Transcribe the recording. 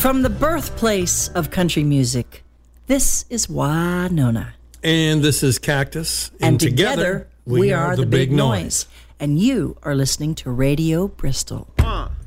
From the birthplace of country music, this is Winona. And this is Cactus. And together we are the Big Noise. And you are listening to Radio Bristol. 1,